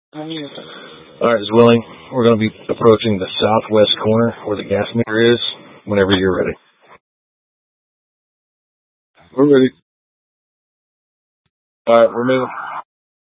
All right, Zwilling, we're going to be approaching the southwest corner where the gas meter is whenever you're ready. We're ready. All right, we're moving.